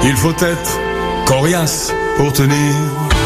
Il faut être coriace pour tenir.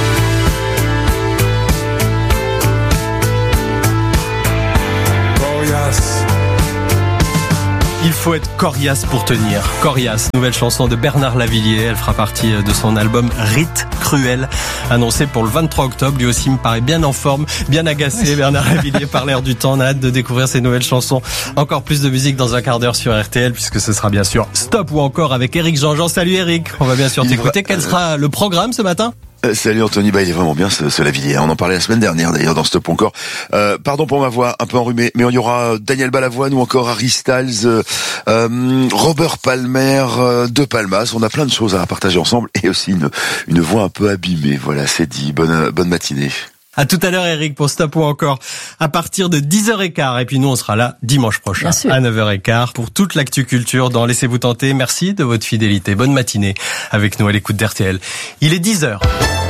Coriace. Il faut être coriace pour tenir. Coriace, nouvelle chanson de Bernard Lavilliers. Elle fera partie de son album Rite Cruel, annoncé pour le 23 octobre. Lui aussi me paraît bien en forme, bien agacé. Bernard Lavilliers par l'air du temps. On a hâte de découvrir ses nouvelles chansons. Encore plus de musique dans un quart d'heure sur RTL, puisque ce sera bien sûr Stop ou encore avec Éric Jean-Jean. Salut Éric, on va bien sûr t'écouter. Quel sera le programme ce matin ? Salut Anthony, il est vraiment bien ce Lavilliers. On en parlait la semaine dernière d'ailleurs dans Stop encore. Pardon pour ma voix un peu enrhumée, mais il y aura Daniel Balavoine ou encore Harry Styles, Robert Palmer, De Palmas. On a plein de choses à partager ensemble et aussi une voix un peu abîmée. Voilà, c'est dit. Bonne matinée. À tout à l'heure Eric pour Stop ou encore à partir de 10h15 et puis nous on sera là dimanche prochain à 9h15 pour toute l'actu culture dans Laissez-vous tenter. Merci de votre fidélité. Bonne matinée avec nous à l'écoute d'RTL. Il est 10h.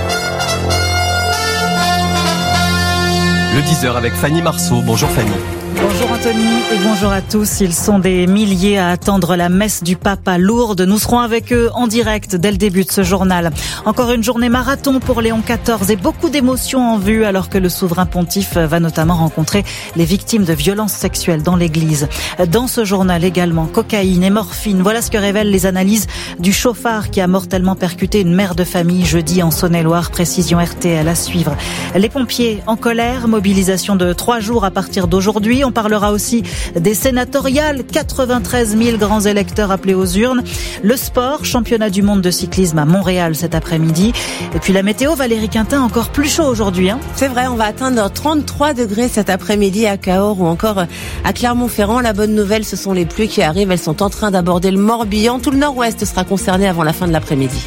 Le 10h avec Fanny Marceau. Bonjour Fanny. Bonjour Anthony et bonjour à tous. Ils sont des milliers à attendre la messe du pape à Lourdes. Nous serons avec eux en direct dès le début de ce journal. Encore une journée marathon pour Léon XIV et beaucoup d'émotions en vue alors que le souverain pontife va notamment rencontrer les victimes de violences sexuelles dans l'église. Dans ce journal également, cocaïne et morphine. Voilà ce que révèlent les analyses du chauffard qui a mortellement percuté une mère de famille jeudi en Saône-et-Loire. Précision RTL à suivre. Les pompiers en colère, mobilisation de 3 jours à partir d'aujourd'hui. On parlera aussi des sénatoriales, 93 000 grands électeurs appelés aux urnes. Le sport, championnat du monde de cyclisme à Montréal cet après-midi. Et puis la météo, Valérie Quintin, encore plus chaud aujourd'hui. C'est vrai, on va atteindre 33 degrés cet après-midi à Cahors ou encore à Clermont-Ferrand. La bonne nouvelle, ce sont les pluies qui arrivent. Elles sont en train d'aborder le Morbihan. Tout le nord-ouest sera concerné avant la fin de l'après-midi.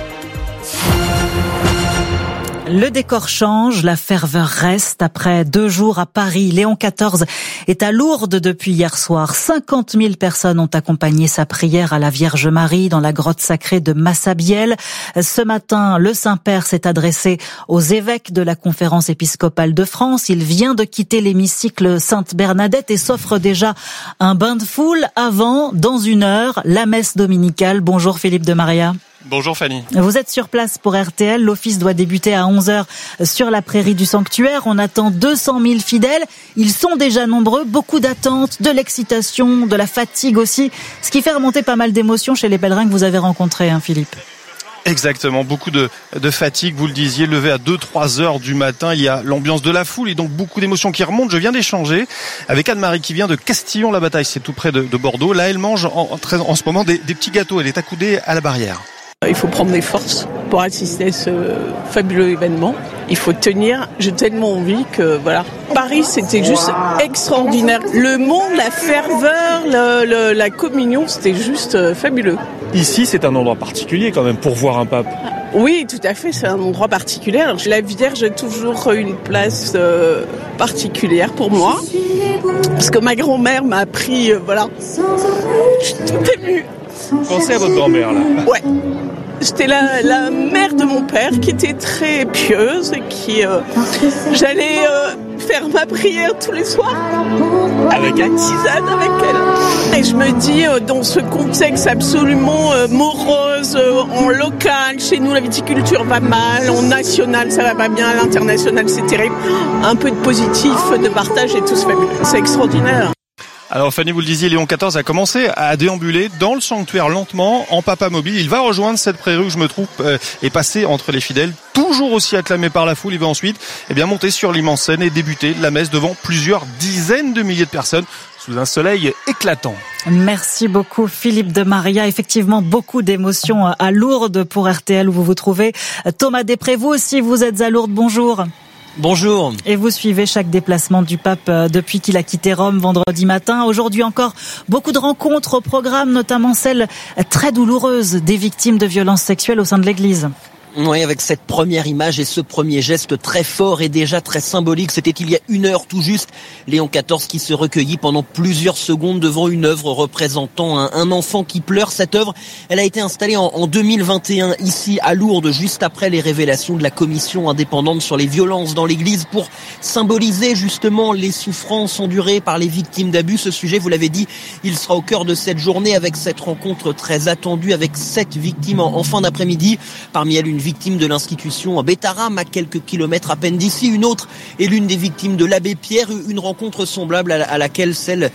Le décor change, la ferveur reste. Après 2 jours à Paris, Léon XIV est à Lourdes depuis hier soir. 50 000 personnes ont accompagné sa prière à la Vierge Marie dans la grotte sacrée de Massabielle. Ce matin, le Saint-Père s'est adressé aux évêques de la Conférence épiscopale de France. Il vient de quitter l'hémicycle Sainte-Bernadette et s'offre déjà un bain de foule avant, dans 1 heure, la messe dominicale. Bonjour Philippe de Maria. Bonjour Fanny. Vous êtes sur place pour RTL. L'office doit débuter à 11h sur la prairie du sanctuaire. On attend 200 000 fidèles. Ils sont déjà nombreux. Beaucoup d'attentes, de l'excitation, de la fatigue aussi. Ce qui fait remonter pas mal d'émotions chez les pèlerins que vous avez rencontrés, Philippe. Exactement, beaucoup de fatigue, vous le disiez, levé à 2-3 heures du matin, il y a l'ambiance de la foule et donc beaucoup d'émotions qui remontent. Je viens d'échanger avec Anne-Marie qui vient de Castillon-la-Bataille, c'est tout près de Bordeaux. Là, elle mange en ce moment des petits gâteaux, elle est accoudée à la barrière. Il faut prendre des forces pour assister à ce fabuleux événement. Il faut tenir. J'ai tellement envie que voilà. Paris, c'était juste extraordinaire. Le monde, la ferveur, la communion, c'était juste fabuleux. Ici, c'est un endroit particulier quand même pour voir un pape. Oui, tout à fait, c'est un endroit particulier. Alors, la Vierge a toujours une place particulière pour moi. Parce que ma grand-mère m'a appris, voilà. Je suis toute émue. Pensez à votre grand-mère, là. Ouais. C'était la mère de mon père qui était très pieuse et qui... j'allais faire ma prière tous les soirs avec la tisane avec elle. Et je me dis, dans ce contexte absolument morose, en local, chez nous la viticulture va mal, en national ça va pas bien, à l'international c'est terrible. Un peu de positif, de partage et tout se fait bien. C'est extraordinaire. Alors Fanny, vous le disiez, Léon XIV a commencé à déambuler dans le sanctuaire lentement, en papa mobile. Il va rejoindre cette prairie où je me trouve et passer entre les fidèles, toujours aussi acclamé par la foule. Il va ensuite monter sur l'immense scène et débuter la messe devant plusieurs dizaines de milliers de personnes sous un soleil éclatant. Merci beaucoup Philippe de Maria. Effectivement, beaucoup d'émotions à Lourdes pour RTL où vous vous trouvez. Thomas Després, vous aussi, vous êtes à Lourdes. Bonjour. Bonjour. Et vous suivez chaque déplacement du pape depuis qu'il a quitté Rome vendredi matin. Aujourd'hui encore, beaucoup de rencontres au programme, notamment celle très douloureuse des victimes de violences sexuelles au sein de l'Église. Oui, avec cette première image et ce premier geste très fort et déjà très symbolique. C'était il y a 1 heure tout juste. Léon XIV qui se recueillit pendant plusieurs secondes devant une œuvre représentant un enfant qui pleure. Cette œuvre, elle a été installée en 2021 ici à Lourdes, juste après les révélations de la commission indépendante sur les violences dans l'église, pour symboliser justement les souffrances endurées par les victimes d'abus. Ce sujet, vous l'avez dit, il sera au cœur de cette journée avec cette rencontre très attendue avec 7 victimes en fin d'après-midi. Parmi elles, une victime de l'institution Bétaram à quelques kilomètres à peine d'ici. Une autre est l'une des victimes de l'abbé Pierre. Une rencontre semblable à celle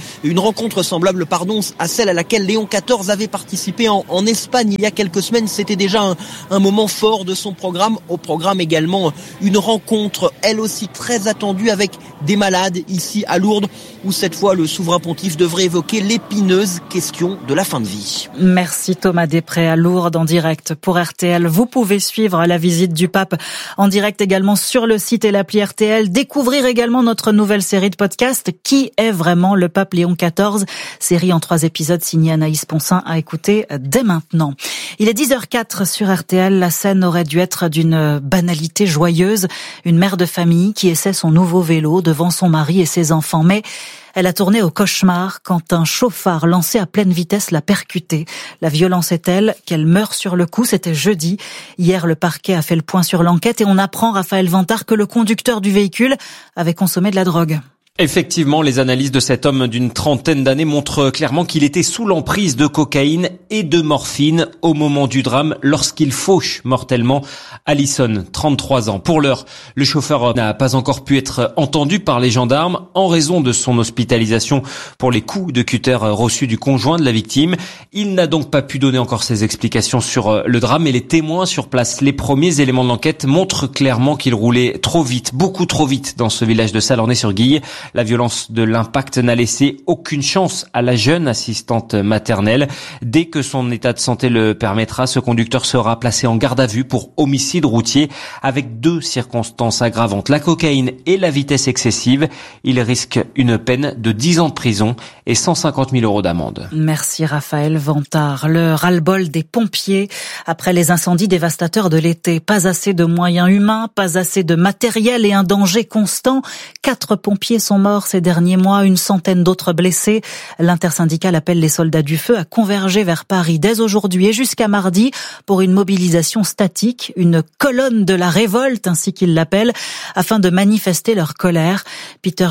à laquelle Léon XIV avait participé en Espagne il y a quelques semaines. C'était déjà un moment fort de son programme. Au programme également une rencontre, elle aussi très attendue, avec des malades ici à Lourdes, où cette fois le souverain pontife devrait évoquer l'épineuse question de la fin de vie. Merci Thomas Després à Lourdes en direct pour RTL. Vous pouvez suivre la visite du pape en direct également sur le site et l'appli RTL. Découvrir également notre nouvelle série de podcasts « Qui est vraiment le pape Léon XIV ?» Série en 3 épisodes signée Anaïs Poncin à écouter dès maintenant. Il est 10h04 sur RTL. La scène aurait dû être d'une banalité joyeuse. Une mère de famille qui essaie son nouveau vélo devant son mari et ses enfants. Mais elle a tourné au cauchemar quand un chauffard lancé à pleine vitesse l'a percutée. La violence est telle qu'elle meurt sur le coup. C'était jeudi. Hier, le parquet a fait le point sur l'enquête et on apprend, Raphaël Vantard, que le conducteur du véhicule avait consommé de la drogue. Effectivement, les analyses de cet homme d'une trentaine d'années montrent clairement qu'il était sous l'emprise de cocaïne et de morphine au moment du drame lorsqu'il fauche mortellement Alison, 33 ans. Pour l'heure, le chauffeur n'a pas encore pu être entendu par les gendarmes en raison de son hospitalisation pour les coups de cutter reçus du conjoint de la victime. Il n'a donc pas pu donner encore ses explications sur le drame et les témoins sur place. Les premiers éléments de l'enquête montrent clairement qu'il roulait trop vite, beaucoup trop vite dans ce village de Salernay-sur-Guille. La violence de l'impact n'a laissé aucune chance à la jeune assistante maternelle. Dès que son état de santé le permettra, ce conducteur sera placé en garde à vue pour homicide routier avec 2 circonstances aggravantes, la cocaïne et la vitesse excessive. Il risque une peine de 10 ans de prison et 150 000 € d'amende. Merci Raphaël Vantard. Le ras-le-bol des pompiers après les incendies dévastateurs de l'été. Pas assez de moyens humains, pas assez de matériel et un danger constant. 4 pompiers sont morts ces derniers mois, une centaine d'autres blessés. L'intersyndicale appelle les soldats du feu à converger vers Paris dès aujourd'hui et jusqu'à mardi pour une mobilisation statique, une colonne de la révolte, ainsi qu'ils l'appellent, afin de manifester leur colère. Peter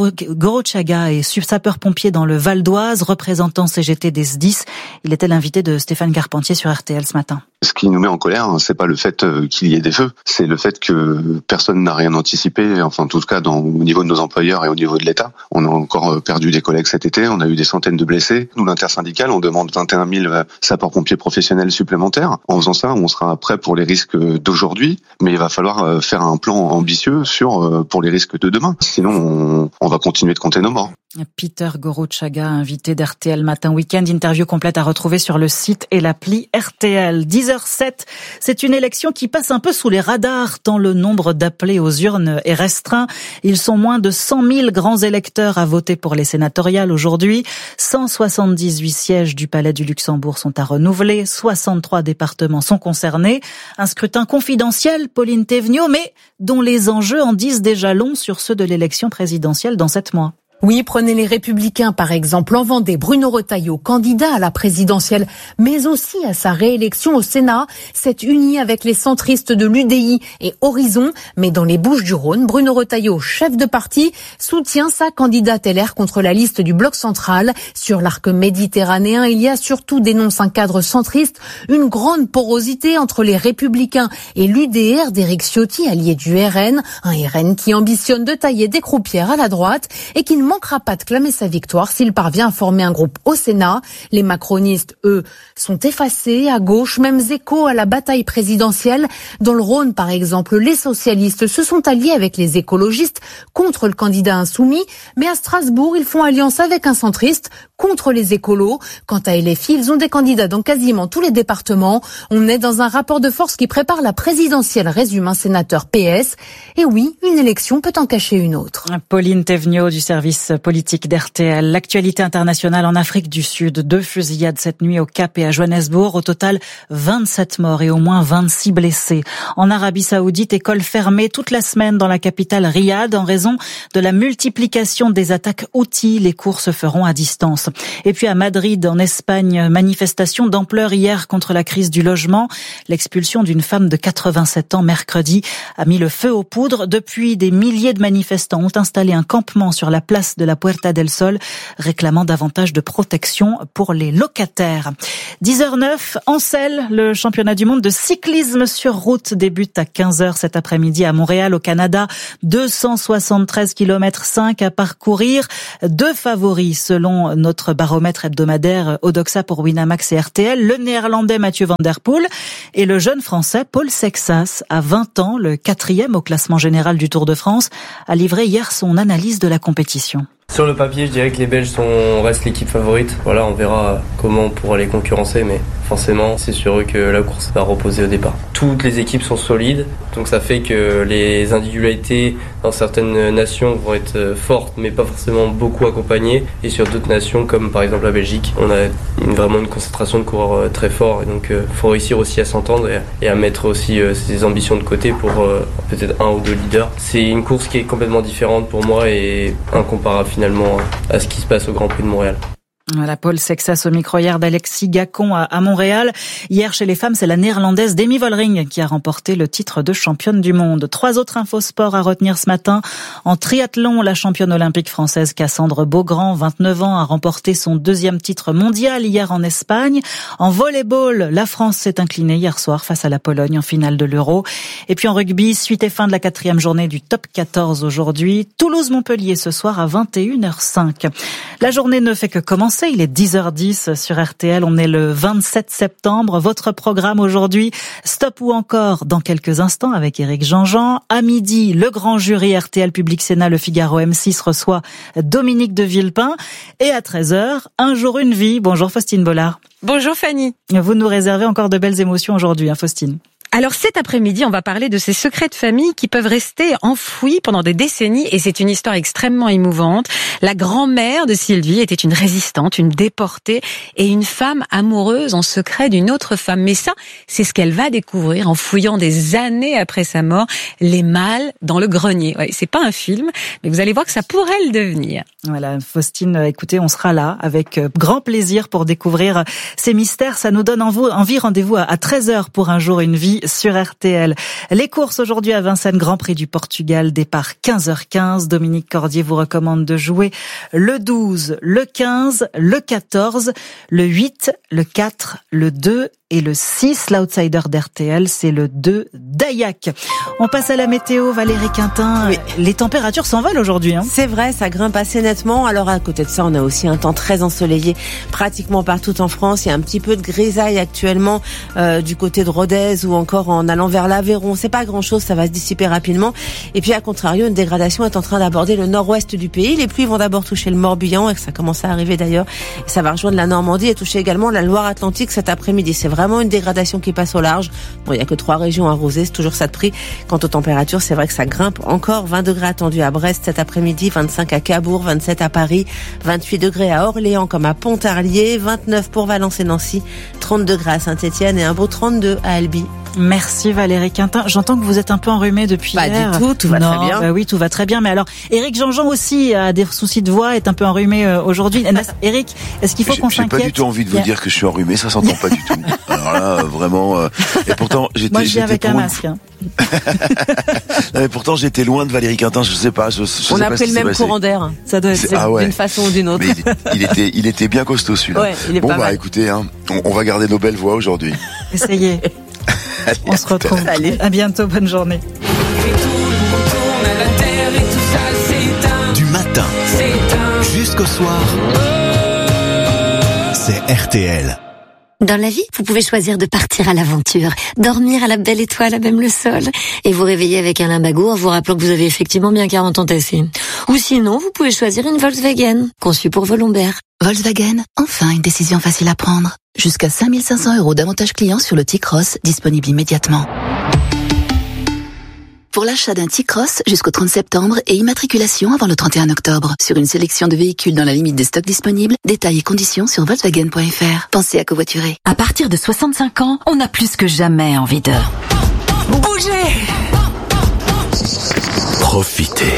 Gorochaga est sapeur-pompier dans le Val d'Oise, représentant CGT des SDIS. Il était l'invité de Stéphane Carpentier sur RTL ce matin. Ce qui nous met en colère, c'est pas le fait qu'il y ait des feux, c'est le fait que personne n'a rien anticipé, enfin en tout cas au niveau de nos employeurs et au niveau de l'État. On a encore perdu des collègues cet été, on a eu des centaines de blessés. Nous, l'intersyndicale, on demande 21 000 sapeurs-pompiers professionnels supplémentaires. En faisant ça, on sera prêt pour les risques d'aujourd'hui, mais il va falloir faire un plan ambitieux pour les risques de demain. Sinon, on va continuer de compter nos morts. Peter Gorochaga, invité d'RTL Matin Week-end. Interview complète à retrouver sur le site et l'appli RTL. 10h07, c'est une élection qui passe un peu sous les radars tant le nombre d'appelés aux urnes est restreint. Ils sont moins de 100 000 grands électeurs à voter pour les sénatoriales aujourd'hui. 178 sièges du Palais du Luxembourg sont à renouveler. 63 départements sont concernés. Un scrutin confidentiel, Pauline Théveniot, mais dont les enjeux en disent déjà long sur ceux de l'élection présidentielle dans 7 mois. Oui, prenez les Républicains par exemple. En Vendée, Bruno Retailleau, candidat à la présidentielle, mais aussi à sa réélection au Sénat, s'est uni avec les centristes de l'UDI et Horizon. Mais dans les Bouches-du-Rhône, Bruno Retailleau, chef de parti, soutient sa candidate LR contre la liste du Bloc central. Sur l'arc méditerranéen, il y a surtout, dénonce un cadre centriste, une grande porosité entre les Républicains et l'UDR d'Éric Ciotti, allié du RN. Un RN qui ambitionne de tailler des croupières à la droite et qui ne manquera pas de clamer sa victoire s'il parvient à former un groupe au Sénat. Les macronistes, eux, sont effacés. À gauche, mêmes échos à la bataille présidentielle. Dans le Rhône, par exemple, les socialistes se sont alliés avec les écologistes contre le candidat insoumis. Mais à Strasbourg, ils font alliance avec un centriste contre les écolos. Quant à LFI, ils ont des candidats dans quasiment tous les départements. On est dans un rapport de force qui prépare la présidentielle, résume un sénateur PS. Et oui, une élection peut en cacher une autre. Pauline Théveniot du service service politique d'RTL. L'actualité internationale en Afrique du Sud. 2 fusillades cette nuit au Cap et à Johannesburg. Au total, 27 morts et au moins 26 blessés. En Arabie Saoudite, école fermée toute la semaine dans la capitale Riyad en raison de la multiplication des attaques Houthis. Les cours se feront à distance. Et puis à Madrid, en Espagne, manifestation d'ampleur hier contre la crise du logement. L'expulsion d'une femme de 87 ans mercredi a mis le feu aux poudres. Depuis, des milliers de manifestants ont installé un campement sur la place de la Puerta del Sol, réclamant davantage de protection pour les locataires. 10h09, en selle, le championnat du monde de cyclisme sur route débute à 15h cet après-midi à Montréal, au Canada. 273 km 5 à parcourir. 2 favoris selon notre baromètre hebdomadaire Odoxa pour Winamax et RTL. Le néerlandais Mathieu Van Der Poel et le jeune français Paul Sexas, à 20 ans, le 4e au classement général du Tour de France, a livré hier son analyse de la compétition. Sur le papier, je dirais que les Belges restent l'équipe favorite. Voilà, on verra comment on pourra les concurrencer, mais forcément, c'est sur eux que la course va reposer au départ. Toutes les équipes sont solides, donc ça fait que les individualités dans certaines nations vont être fortes, mais pas forcément beaucoup accompagnées. Et sur d'autres nations, comme par exemple la Belgique, on a vraiment une concentration de coureurs très forts. Et donc, faut réussir aussi à s'entendre et à mettre aussi ses ambitions de côté pour peut-être 1 ou 2 leaders. C'est une course qui est complètement différente pour moi et incomparable finalement à ce qui se passe au Grand Prix de Montréal. Voilà, Paul Sexas au micro hier d'Alexis Gacon à Montréal. Hier, chez les femmes, c'est la néerlandaise Demi Vollering qui a remporté le titre de championne du monde. 3 autres infosports à retenir ce matin. En triathlon, la championne olympique française Cassandre Beaugrand, 29 ans, a remporté son 2e titre mondial hier en Espagne. En volleyball, la France s'est inclinée hier soir face à la Pologne en finale de l'Euro. Et puis en rugby, suite et fin de la 4e journée du top 14 aujourd'hui. Toulouse-Montpellier ce soir à 21h05. La journée ne fait que commencer. Il est 10h10 sur RTL. On est le 27 septembre. Votre programme aujourd'hui, Stop ou encore dans quelques instants avec Éric Jean-Jean. À midi, le grand jury RTL Public Sénat, Le Figaro M6 reçoit Dominique de Villepin. Et à 13h, Un jour une vie. Bonjour Faustine Bollard. Bonjour Fanny. Vous nous réservez encore de belles émotions aujourd'hui, Faustine. Alors cet après-midi, on va parler de ces secrets de famille qui peuvent rester enfouis pendant des décennies et c'est une histoire extrêmement émouvante. La grand-mère de Sylvie était une résistante, une déportée et une femme amoureuse en secret d'une autre femme. Mais ça, c'est ce qu'elle va découvrir en fouillant des années après sa mort, les mâles dans le grenier. Ouais, c'est pas un film, mais vous allez voir que ça pourrait le devenir. Voilà, Faustine, écoutez, on sera là avec grand plaisir pour découvrir ces mystères. Ça nous donne envie. Rendez-vous à 13h pour Un jour une vie sur RTL. Les courses aujourd'hui à Vincennes, Grand Prix du Portugal, départ 15h15. Dominique Cordier vous recommande de jouer le 12, le 15, le 14, le 8, le 4, le 2 et le 6. L'outsider d'RTL, c'est le 2 d'Ayac. On passe à la météo, Valérie Quintin. Oui. Les températures s'envolent aujourd'hui. C'est vrai, ça grimpe assez nettement. Alors à côté de ça, on a aussi un temps très ensoleillé pratiquement partout en France. Il y a un petit peu de grisaille actuellement du côté de Rodez ou encore en allant vers l'Aveyron. C'est pas grand-chose, ça va se dissiper rapidement. Et puis à contrario, une dégradation est en train d'aborder le nord-ouest du pays. Les pluies vont d'abord toucher le Morbihan, et ça commence à arriver d'ailleurs. Et ça va rejoindre la Normandie et toucher également la Loire-Atlantique cet après-midi. C'est vraiment une dégradation qui passe au large. Bon, il y a que 3 régions arrosées, c'est toujours ça de prix. Quant aux températures, c'est vrai que ça grimpe encore. 20 degrés attendus à Brest cet après-midi, 25 à Cabourg, 27 à Paris, 28 degrés à Orléans comme à Pontarlier, 29 pour Valence et Nancy, 30 degrés à Saint-Étienne et un beau 32 à Albi. Merci Valérie Quintin. J'entends que vous êtes un peu enrhumée depuis hier. Pas du tout va très bien. Bah oui, tout va très bien. Mais alors, Éric Jean-Jean aussi a des soucis de voix, est un peu enrhumé aujourd'hui. Éric, est-ce qu'il faut qu'on s'inquiète ? J'ai pas du tout envie de vous dire que je suis enrhumé, ça s'entend pas du tout. Alors là, vraiment. Et pourtant, moi, j'étais avec un masque. Non, mais pourtant, j'étais loin de Valérie Quintin. Je sais pas. On a pris le même courant d'air. Ça doit être d'une façon ou d'une autre. Mais il était bien costaud celui-là. Ouais, il est bon pas mal. Écoutez, on va garder nos belles voix aujourd'hui. Essayez. On se retrouve. À bientôt, bonne journée. Du matin jusqu'au soir, c'est RTL. Dans la vie, vous pouvez choisir de partir à l'aventure, dormir à la belle étoile à même le sol, et vous réveiller avec un limbago en vous rappelant que vous avez effectivement bien 40 ans tassés. Ou sinon, vous pouvez choisir une Volkswagen, conçue pour vos lombaires. Volkswagen, enfin une décision facile à prendre. Jusqu'à 5 500 € d'avantages clients sur le T-Cross, disponible immédiatement. Pour l'achat d'un T-Cross jusqu'au 30 septembre et immatriculation avant le 31 octobre. Sur une sélection de véhicules dans la limite des stocks disponibles, détails et conditions sur Volkswagen.fr. Pensez à covoiturer. À partir de 65 ans, on a plus que jamais envie de bouger. Profitez.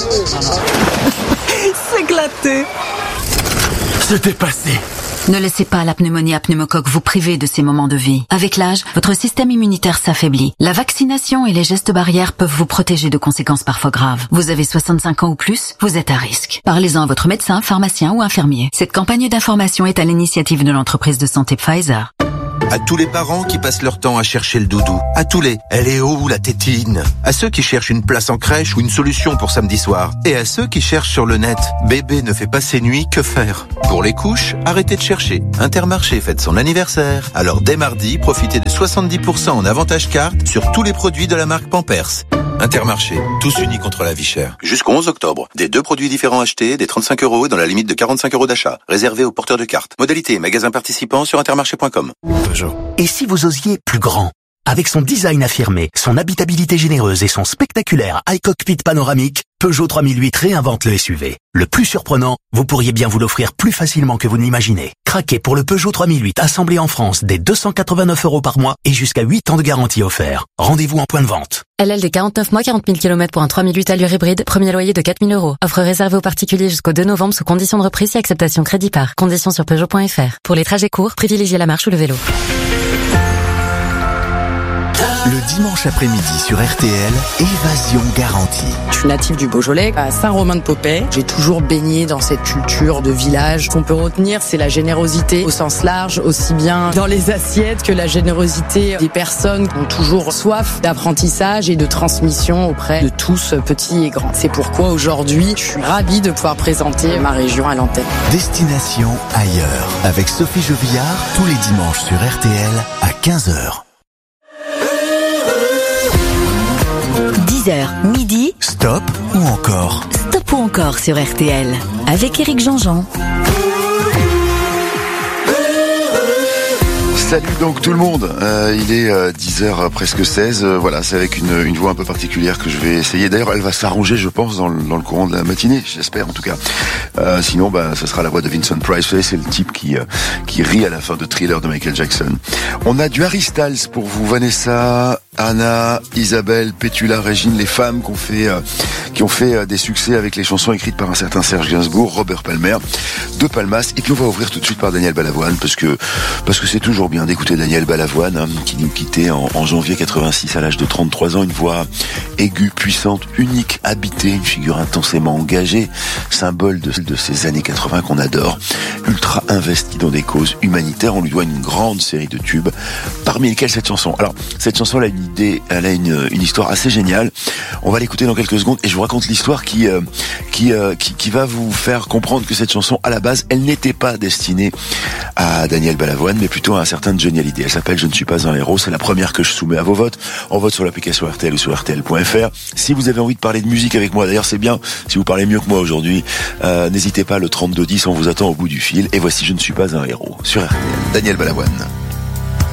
S'éclater. Se dépasser. Ne laissez pas la pneumonie à pneumocoque vous priver de ces moments de vie. Avec l'âge, votre système immunitaire s'affaiblit. La vaccination et les gestes barrières peuvent vous protéger de conséquences parfois graves. Vous avez 65 ans ou plus, vous êtes à risque. Parlez-en à votre médecin, pharmacien ou infirmier. Cette campagne d'information est à l'initiative de l'entreprise de santé Pfizer. À tous les parents qui passent leur temps à chercher le doudou. À tous les « elle est où la tétine ?» À ceux qui cherchent une place en crèche ou une solution pour samedi soir. Et à ceux qui cherchent sur le net « bébé ne fait pas ses nuits, que faire ?» Pour les couches, arrêtez de chercher. Intermarché fête son anniversaire. Alors dès mardi, profitez de 70% en avantage carte sur tous les produits de la marque Pampers. Intermarché, tous unis contre la vie chère. Jusqu'au 11 octobre, des 2 produits différents achetés, des 35 € dans la limite de 45 € d'achat. Réservé aux porteurs de cartes. Modalité, magasin participant sur intermarché.com. Et si vous osiez plus grand? Avec son design affirmé, son habitabilité généreuse et son spectaculaire iCockpit panoramique, Peugeot 3008 réinvente le SUV. Le plus surprenant, vous pourriez bien vous l'offrir plus facilement que vous ne l'imaginez. Craquez pour le Peugeot 3008 assemblé en France dès 289 € par mois et jusqu'à 8 ans de garantie offert. Rendez-vous en point de vente. LLD 49 mois, 40 000 km pour un 3008 allure hybride, premier loyer de 4 000 €. Offre réservée aux particuliers jusqu'au 2 novembre sous conditions de reprise et acceptation crédit par. Conditions sur Peugeot.fr. Pour les trajets courts, privilégiez la marche ou le vélo. Le dimanche après-midi sur RTL, Évasion garantie. Je suis native du Beaujolais, à Saint-Romain-de-Popais. J'ai toujours baigné dans cette culture de village. Ce qu'on peut retenir, c'est la générosité au sens large, aussi bien dans les assiettes que la générosité des personnes qui ont toujours soif d'apprentissage et de transmission auprès de tous, petits et grands. C'est pourquoi aujourd'hui, je suis ravie de pouvoir présenter ma région à l'antenne. Destination ailleurs, avec Sophie Jovillard, tous les dimanches sur RTL à 15h. 10h, midi. Stop ou encore? Stop ou encore sur RTL. Avec Éric Jean-Jean. Salut donc tout le monde, il est 10h presque 16, voilà, c'est avec une voix un peu particulière que je vais essayer. D'ailleurs elle va s'arranger je pense dans le courant de la matinée, j'espère en tout cas. Sinon ça sera la voix de Vincent Price, c'est le type qui rit à la fin de Thriller de Michael Jackson. On a du Harry Styles pour vous, Vanessa, Anna, Isabelle, Pétula, Régine, les femmes qui ont fait des succès avec les chansons écrites par un certain Serge Gainsbourg, Robert Palmer, de Palmas, et puis on va ouvrir tout de suite par Daniel Balavoine parce que c'est toujours bien d'écouter Daniel Balavoine, qui nous quittait en janvier 86 à l'âge de 33 ans, une voix aiguë, puissante, unique, habitée, une figure intensément engagée, symbole de ces années 80 qu'on adore, ultra investie dans des causes humanitaires. On lui doit une grande série de tubes, parmi lesquels cette chanson. Alors, cette chanson, elle a une histoire assez géniale. On va l'écouter dans quelques secondes et je vous raconte l'histoire qui va vous faire comprendre que cette chanson, à la base, elle n'était pas destinée à Daniel Balavoine, mais plutôt à un certain Johnny Hallyday. Elle s'appelle Je ne suis pas un héros. C'est la première que je soumets à vos votes. On vote sur l'application RTL ou sur RTL.fr. Si vous avez envie de parler de musique avec moi, d'ailleurs c'est bien, si vous parlez mieux que moi aujourd'hui, n'hésitez pas, le 3210, on vous attend au bout du fil. Et voici Je ne suis pas un héros sur RTL. Daniel Balavoine.